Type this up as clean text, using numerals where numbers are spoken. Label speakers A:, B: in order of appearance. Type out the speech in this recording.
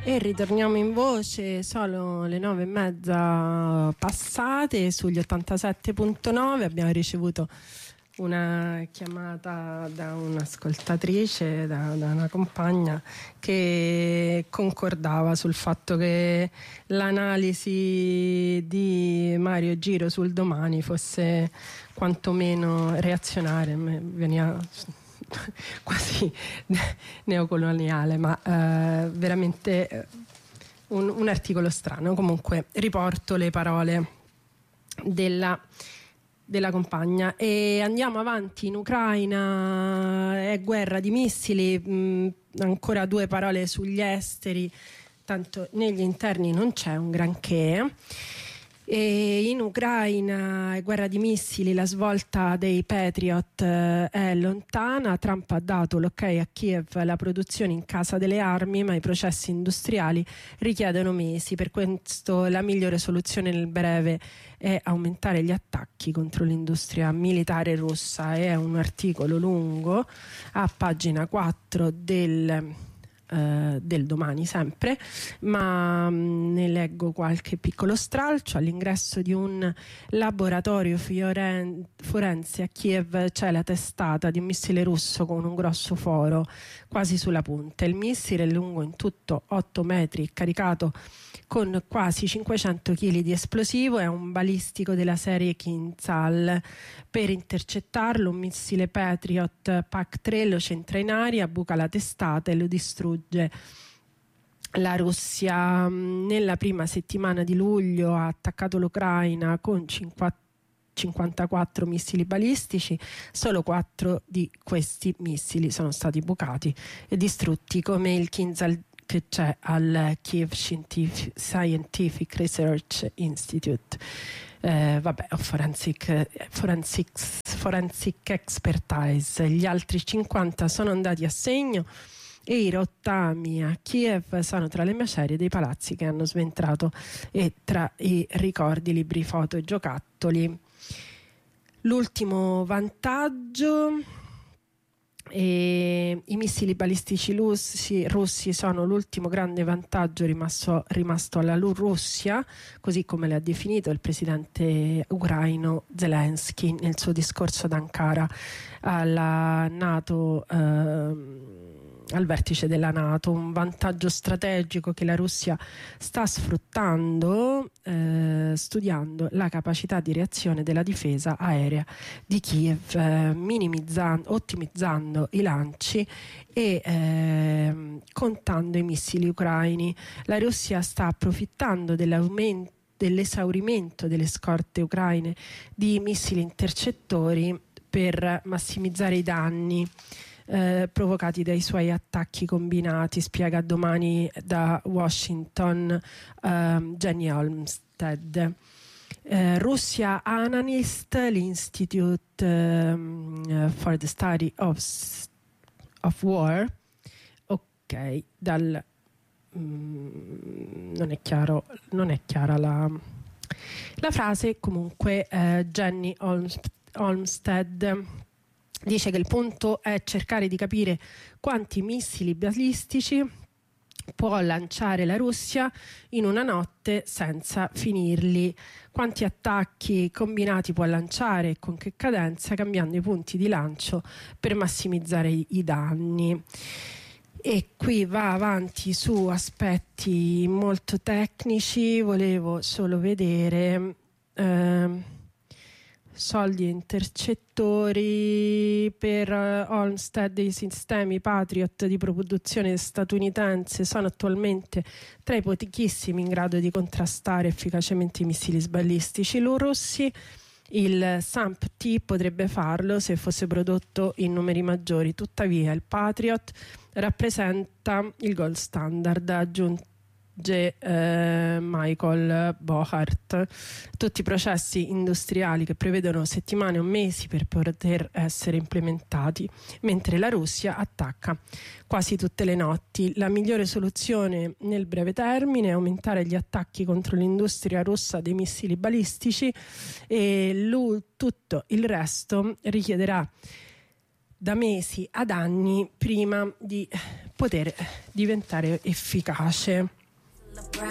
A: E ritorniamo in voce, sono le 9:30 passate sugli 87.9. Abbiamo ricevuto una chiamata da un'ascoltatrice, da una compagna, che concordava sul fatto che l'analisi di Mario Giro sul Domani fosse quantomeno reazionaria. Veniva quasi neocoloniale, ma veramente un articolo strano. Comunque riporto le parole della compagna e andiamo avanti. In Ucraina è guerra di missili, ancora due parole sugli esteri, tanto negli interni non c'è un granché. E in Ucraina è guerra di missili, la svolta dei Patriot è lontana. Trump ha dato l'ok a Kiev alla produzione in casa delle armi, ma i processi industriali richiedono mesi. Per questo la migliore soluzione nel breve è aumentare gli attacchi contro l'industria militare russa. È un articolo lungo a pagina 4 del Domani sempre, ma ne leggo qualche piccolo stralcio. All'ingresso di un laboratorio forense a Kiev c'è la testata di un missile russo con un grosso foro quasi sulla punta. Il missile è lungo in tutto 8 metri, caricato con quasi 500 kg di esplosivo. È un balistico della serie Kinzhal. Per intercettarlo un missile Patriot PAC-3 lo centra in aria, buca la testata e lo distrugge. La Russia nella prima settimana di luglio ha attaccato l'Ucraina con 54 missili balistici. Solo 4 di questi missili sono stati bucati e distrutti, come il Kinzhal che c'è al Kiev Scientific Research Institute. Forensic Expertise. Gli altri 50 sono andati a segno e i rottami a Kiev sono tra le macerie dei palazzi che hanno sventrato e tra i ricordi, libri, foto e giocattoli. L'ultimo vantaggio: i missili balistici russi sono l'ultimo grande vantaggio rimasto alla Russia, così come le ha definito il presidente ucraino Zelensky nel suo discorso ad Ankara alla NATO, al vertice della NATO. Un vantaggio strategico che la Russia sta sfruttando, studiando la capacità di reazione della difesa aerea di Kiev, ottimizzando i lanci e contando i missili ucraini. La Russia sta approfittando dell'esaurimento delle scorte ucraine di missili intercettori per massimizzare i danni provocati dai suoi attacchi combinati, spiega Domani da Washington Jenny Olmsted. Russia Analyst, l'Institute for the Study of War. Ok, non è chiara la frase. Comunque Jenny Olmsted dice che il punto è cercare di capire quanti missili balistici può lanciare la Russia in una notte senza finirli, quanti attacchi combinati può lanciare e con che cadenza, cambiando i punti di lancio per massimizzare i danni. E qui va avanti su aspetti molto tecnici. Volevo solo vedere soldi e intercettori per Olmsted. I sistemi Patriot di produzione statunitense sono attualmente tra i pochissimi in grado di contrastare efficacemente i missili balistici russi. Il SAMP-T potrebbe farlo se fosse prodotto in numeri maggiori, tuttavia il Patriot rappresenta il gold standard, aggiunge Michael Bohart. Tutti i processi industriali che prevedono settimane o mesi per poter essere implementati, mentre la Russia attacca quasi tutte le notti. La migliore soluzione nel breve termine è aumentare gli attacchi contro l'industria russa dei missili balistici e tutto il resto richiederà da mesi ad anni prima di poter diventare efficace.